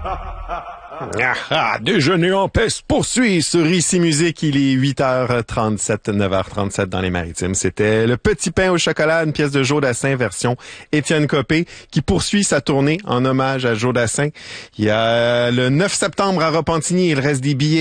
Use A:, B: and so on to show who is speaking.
A: Déjeuner en paix se poursuit sur Ici Musique. Il est 8h37, 9h37 dans les Maritimes. C'était Le Petit Pain au chocolat, une pièce de Joe Dassin version Étienne Copé, qui poursuit sa tournée en hommage à Joe Dassin. Il y a le 9 septembre à Repentigny, il reste des billets.